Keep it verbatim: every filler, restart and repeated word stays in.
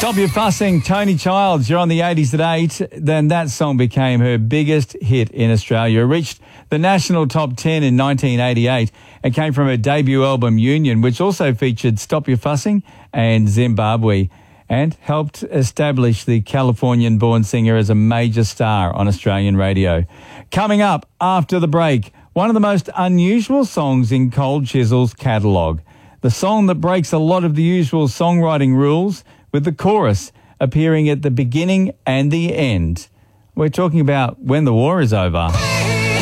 Stop Your Fussing, Tony Childs. You're on the eighties at eight. Then that song became her biggest hit in Australia. It reached the national top ten in nineteen eighty-eight and came from her debut album Union, which also featured Stop Your Fussing and Zimbabwe, and helped establish the Californian-born singer as a major star on Australian radio. Coming up after the break, one of the most unusual songs in Cold Chisel's catalogue. The song that breaks a lot of the usual songwriting rules, with the chorus appearing at the beginning and the end. We're talking about When the War Is Over.